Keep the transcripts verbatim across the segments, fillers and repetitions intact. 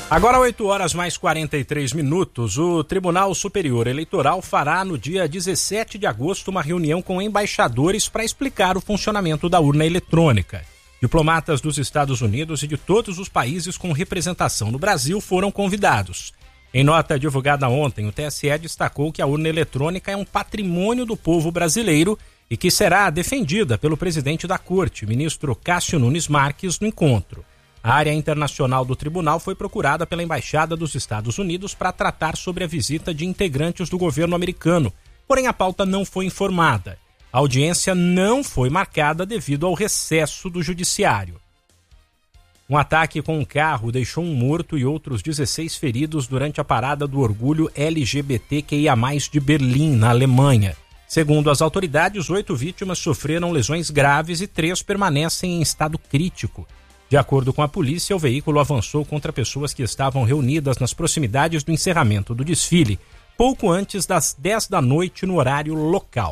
Agora oito horas mais quarenta e três minutos, o Tribunal Superior Eleitoral fará no dia dezessete de agosto uma reunião com embaixadores para explicar o funcionamento da urna eletrônica. Diplomatas dos Estados Unidos e de todos os países com representação no Brasil foram convidados. Em nota divulgada ontem, o T S E destacou que a urna eletrônica é um patrimônio do povo brasileiro e que será defendida pelo presidente da Corte, ministro Cássio Nunes Marques, no encontro. A área internacional do tribunal foi procurada pela Embaixada dos Estados Unidos para tratar sobre a visita de integrantes do governo americano, porém a pauta não foi informada. A audiência não foi marcada devido ao recesso do judiciário. Um ataque com um carro deixou um morto e outros dezesseis feridos durante a parada do orgulho L G B T Q I A mais, de Berlim, na Alemanha. Segundo as autoridades, oito vítimas sofreram lesões graves e três permanecem em estado crítico. De acordo com a polícia, o veículo avançou contra pessoas que estavam reunidas nas proximidades do encerramento do desfile, pouco antes das dez da noite no horário local.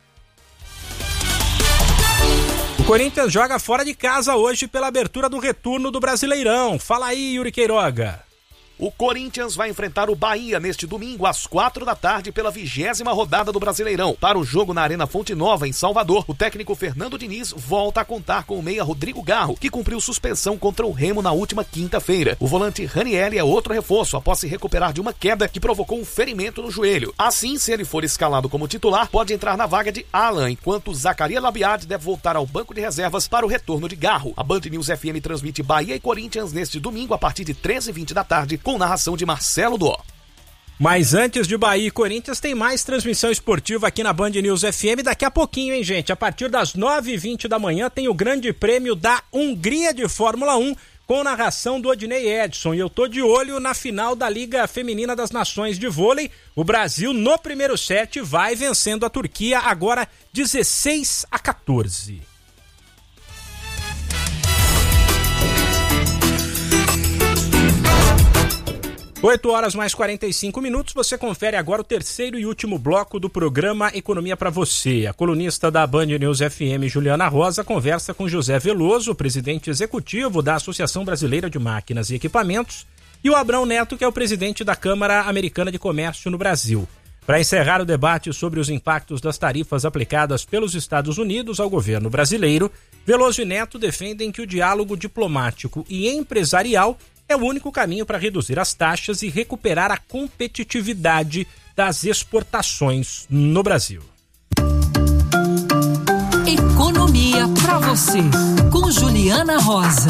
O Corinthians joga fora de casa hoje pela abertura do retorno do Brasileirão. Fala aí, Yuri Queiroga. O Corinthians vai enfrentar o Bahia neste domingo às quatro da tarde pela vigésima rodada do Brasileirão. Para o jogo na Arena Fonte Nova, em Salvador, o técnico Fernando Diniz volta a contar com o meia Rodrigo Garro, que cumpriu suspensão contra o Remo na última quinta-feira. O volante Ranieri é outro reforço após se recuperar de uma queda que provocou um ferimento no joelho. Assim, se ele for escalado como titular, pode entrar na vaga de Alan, enquanto Zacarias Labiad deve voltar ao banco de reservas para o retorno de Garro. A Band News F M transmite Bahia e Corinthians neste domingo a partir de treze e vinte da tarde, com narração de Marcelo Dó. Mas antes de Bahia e Corinthians, tem mais transmissão esportiva aqui na Band News F M daqui a pouquinho, hein, gente? A partir das nove e vinte da manhã tem o Grande Prêmio da Hungria de Fórmula um, com narração do Odinei Edson. E eu tô de olho na final da Liga Feminina das Nações de Vôlei. O Brasil, no primeiro set, vai vencendo a Turquia, agora dezesseis a quatorze. oito horas mais quarenta e cinco minutos, você confere agora o terceiro e último bloco do programa Economia para Você. A colunista da Band News F M, Juliana Rosa, conversa com José Veloso, presidente executivo da Associação Brasileira de Máquinas e Equipamentos, e o Abrão Neto, que é o presidente da Câmara Americana de Comércio no Brasil. Para encerrar o debate sobre os impactos das tarifas aplicadas pelos Estados Unidos ao governo brasileiro, Veloso e Neto defendem que o diálogo diplomático e empresarial é o único caminho para reduzir as taxas e recuperar a competitividade das exportações no Brasil. Economia para você, com Juliana Rosa.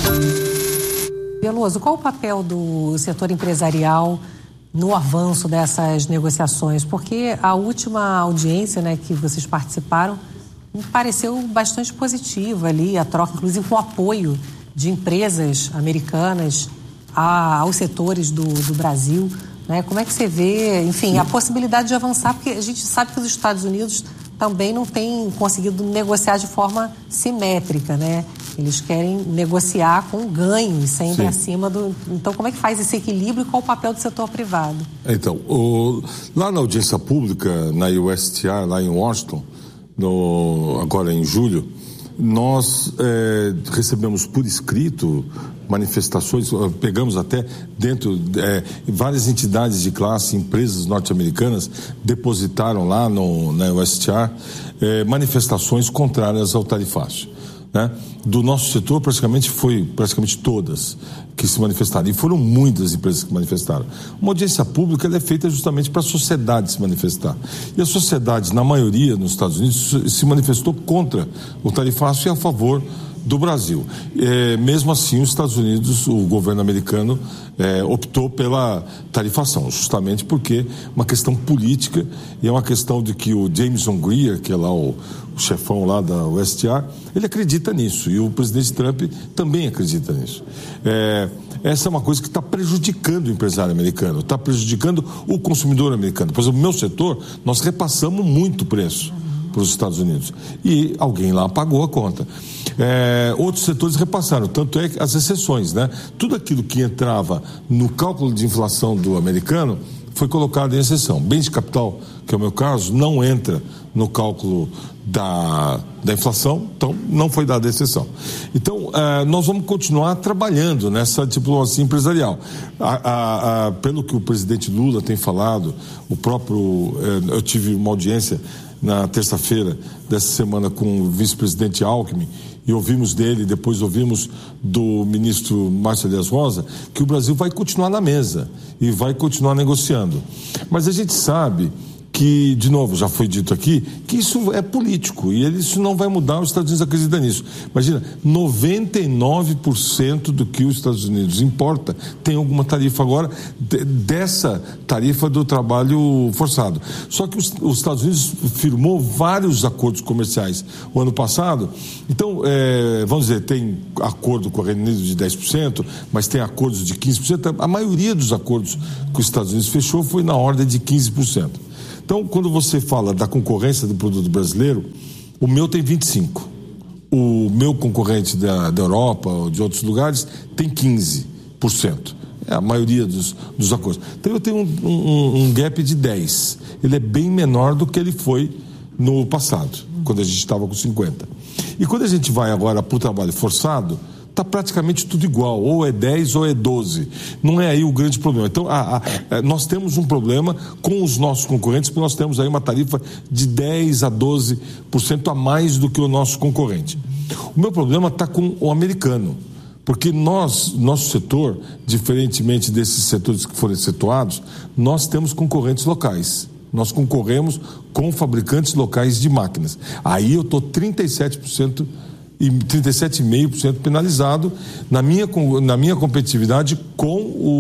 Veloso, qual o papel do setor empresarial no avanço dessas negociações? Porque a última audiência, né, que vocês participaram me pareceu bastante positiva ali, a troca, inclusive com o apoio de empresas americanas a, aos setores do, do Brasil, né? Como é que você vê, enfim, Sim. a possibilidade de avançar, porque a gente sabe que os Estados Unidos também não têm conseguido negociar de forma simétrica, né? Eles querem negociar com ganho, sempre Sim. acima do... Então, como é que faz esse equilíbrio e qual o papel do setor privado? Então, o... lá na audiência pública, na U S T R, lá em Washington, no... agora em julho, nós é, recebemos por escrito manifestações, pegamos até dentro, é, várias entidades de classe, empresas norte-americanas depositaram lá no, na U S T R é, manifestações contrárias ao tarifácio. Né? Do nosso setor, praticamente foi praticamente todas que se manifestaram, e foram muitas empresas que manifestaram. Uma audiência pública ela é feita justamente para a sociedade se manifestar, e a sociedade, na maioria nos Estados Unidos, se manifestou contra o tarifácio e a favor do Brasil. É, mesmo assim, os Estados Unidos, o governo americano é, optou pela tarifação, justamente porque é uma questão política, e é uma questão de que o Jameson Greer, que é lá o, o chefão lá da U S T R, ele acredita nisso, e o presidente Trump também acredita nisso. É, essa é uma coisa que está prejudicando o empresário americano, está prejudicando o consumidor americano. Por exemplo, no meu setor, nós repassamos muito preço para os Estados Unidos, e alguém lá pagou a conta. É, outros setores repassaram, tanto é que as exceções, né? Tudo aquilo que entrava no cálculo de inflação do americano foi colocado em exceção. Bens de capital, que é o meu caso, não entra no cálculo da, da inflação, então não foi dada exceção. Então, eh, nós vamos continuar trabalhando nessa diplomacia empresarial. A, a, a, pelo que o presidente Lula tem falado, o próprio, eh, eu tive uma audiência na terça-feira dessa semana com o vice-presidente Alckmin, e ouvimos dele, depois ouvimos do ministro Márcio Elias Rosa, que o Brasil vai continuar na mesa e vai continuar negociando. Mas a gente sabe que, de novo, já foi dito aqui, que isso é político e isso não vai mudar, os Estados Unidos acreditam nisso. Imagina, noventa e nove por cento do que os Estados Unidos importa tem alguma tarifa agora, de, dessa tarifa do trabalho forçado. Só que os, os Estados Unidos firmou vários acordos comerciais o ano passado, então, é, vamos dizer, tem acordo com o Reino Unido de dez por cento, mas tem acordos de quinze por cento, a maioria dos acordos que os Estados Unidos fechou foi na ordem de quinze por cento. Então, quando você fala da concorrência do produto brasileiro, o meu tem vinte e cinco por cento. O meu concorrente da, da Europa ou de outros lugares tem quinze por cento. É a maioria dos, dos acordos. Então, eu tenho um, um, um gap de dez por cento. Ele é bem menor do que ele foi no passado, quando a gente estava com cinquenta por cento. E quando a gente vai agora para o trabalho forçado, está praticamente tudo igual, ou é dez ou é doze. Não é aí o grande problema. Então, a, a, nós temos um problema com os nossos concorrentes, porque nós temos aí uma tarifa de dez a doze por cento a mais do que o nosso concorrente. O meu problema está com o americano, porque nós, nosso setor, diferentemente desses setores que foram excetuados, nós temos concorrentes locais. Nós concorremos com fabricantes locais de máquinas. Aí eu estou trinta e sete por cento e trinta e sete vírgula cinco por cento penalizado na minha, na minha competitividade com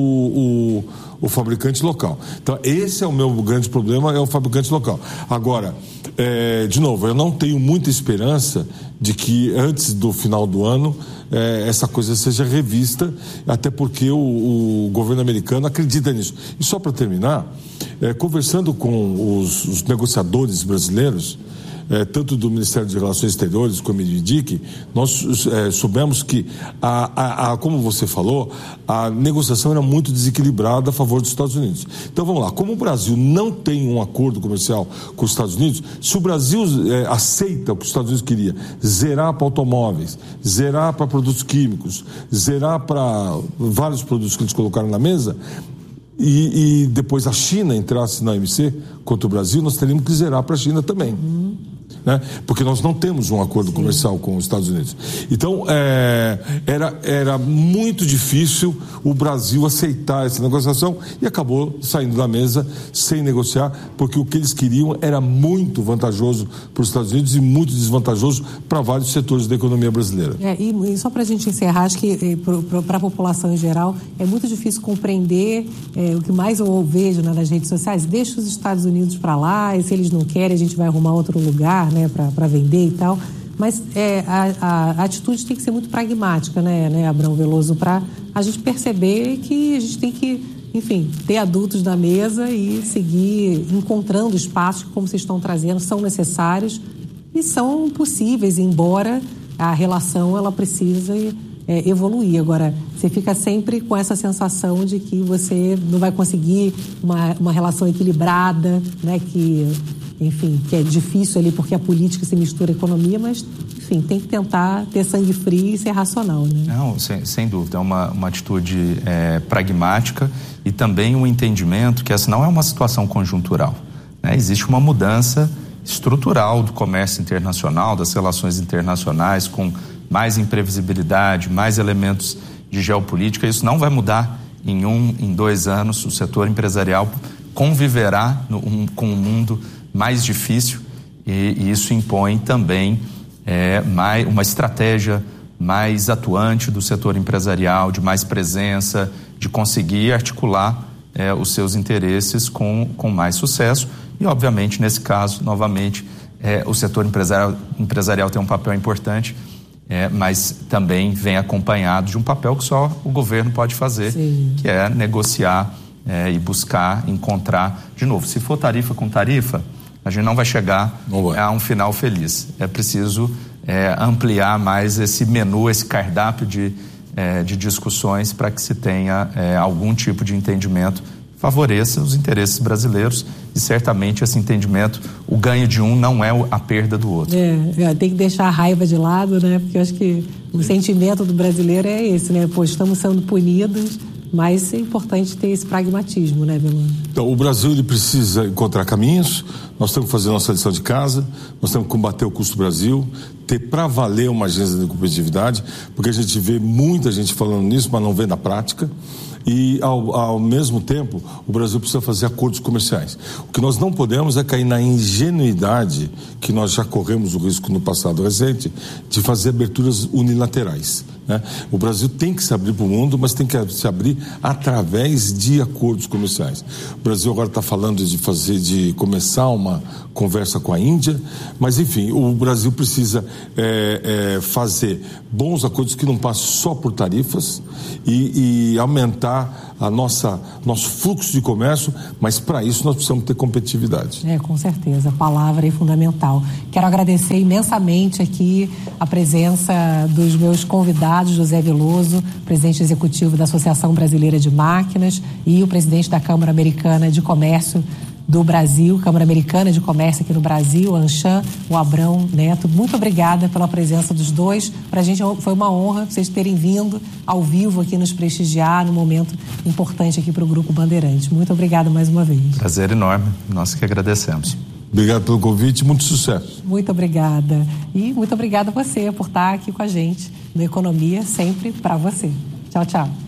o, o, o fabricante local. Então, esse é o meu grande problema, é o fabricante local. Agora, é, de novo, eu não tenho muita esperança de que antes do final do ano é, essa coisa seja revista, até porque o, o governo americano acredita nisso. E só para terminar, é, conversando com os, os negociadores brasileiros, É, tanto do Ministério das Relações Exteriores como do I D I C, nós é, soubemos que, a, a, a, como você falou, a negociação era muito desequilibrada a favor dos Estados Unidos. Então vamos lá, como o Brasil não tem um acordo comercial com os Estados Unidos, se o Brasil é, aceita o que os Estados Unidos queria, zerar para automóveis, zerar para produtos químicos, zerar para vários produtos que eles colocaram na mesa, e, e depois a China entrasse na O M C contra o Brasil, nós teríamos que zerar para a China também. Uhum. Né? Porque nós não temos um acordo Sim. comercial com os Estados Unidos. Então, é, era, era muito difícil o Brasil aceitar essa negociação e acabou saindo da mesa sem negociar, porque o que eles queriam era muito vantajoso para os Estados Unidos e muito desvantajoso para vários setores da economia brasileira. É, e, e só para a gente encerrar, acho que para a população em geral é muito difícil compreender é, o que mais eu vejo, né, nas redes sociais: deixa os Estados Unidos para lá, e se eles não querem a gente vai arrumar outro lugar, né, para vender e tal. Mas é, a, a, a atitude tem que ser muito pragmática, né, né Abrão Veloso, para a gente perceber que a gente tem que, enfim, ter adultos na mesa e seguir encontrando espaços que, como vocês estão trazendo, são necessários e são possíveis, embora a relação ela precise é, evoluir. Agora, você fica sempre com essa sensação de que você não vai conseguir uma, uma relação equilibrada, né, que... enfim, que é difícil ali porque a política se mistura à economia, mas, enfim, tem que tentar ter sangue frio e ser racional, né? Não, sem, sem dúvida, é uma, uma atitude é, pragmática e também um entendimento que essa não é uma situação conjuntural, né? Existe uma mudança estrutural do comércio internacional, das relações internacionais, com mais imprevisibilidade, mais elementos de geopolítica. Isso não vai mudar em um, em dois anos. O setor empresarial conviverá no, um, com um mundo mais difícil e, e isso impõe também é, mais, uma estratégia mais atuante do setor empresarial, de mais presença, de conseguir articular é, os seus interesses com, com mais sucesso e, obviamente, nesse caso, novamente, é, o setor empresarial, empresarial tem um papel importante, é, mas também vem acompanhado de um papel que só o governo pode fazer, Sim. que é negociar é, e buscar encontrar, de novo, se for tarifa com tarifa, a gente não vai chegar não vai. a um final feliz. É preciso é, ampliar mais esse menu, esse cardápio de, é, de discussões para que se tenha é, algum tipo de entendimento favoreça os interesses brasileiros e certamente esse entendimento, o ganho de um não é a perda do outro. É, tem que deixar a raiva de lado, né? Porque eu acho que o sentimento do brasileiro é esse, né? Pô, estamos sendo punidos, mas é importante ter esse pragmatismo, né, Belano? Então, o Brasil ele precisa encontrar caminhos, nós temos que fazer nossa lição de casa, nós temos que combater o custo do Brasil, ter para valer uma agenda de competitividade, porque a gente vê muita gente falando nisso, mas não vê na prática. E, ao, ao mesmo tempo, o Brasil precisa fazer acordos comerciais. O que nós não podemos é cair na ingenuidade, que nós já corremos o risco no passado recente, de fazer aberturas unilaterais, né? O Brasil tem que se abrir para o mundo, mas tem que se abrir através de acordos comerciais. O Brasil agora está falando de fazer, de começar uma conversa com a Índia, mas enfim, o Brasil precisa é, é, fazer bons acordos que não passem só por tarifas e, e aumentar a nossa nosso fluxo de comércio, mas para isso nós precisamos ter competitividade. É, com certeza, a palavra é fundamental. Quero agradecer imensamente aqui a presença dos meus convidados, José Veloso, presidente executivo da Associação Brasileira de Máquinas, e o presidente da Câmara Americana de Comércio do Brasil, Câmara Americana de Comércio aqui no Brasil, a Anshan, o Abrão Neto. Muito obrigada pela presença dos dois. Para a gente foi uma honra vocês terem vindo ao vivo aqui nos prestigiar num momento importante aqui para o Grupo Bandeirantes. Muito obrigada mais uma vez. Prazer enorme, nós que agradecemos. Obrigado pelo convite e muito sucesso. Muito obrigada. E muito obrigada a você por estar aqui com a gente no Economia, sempre para você. Tchau, tchau.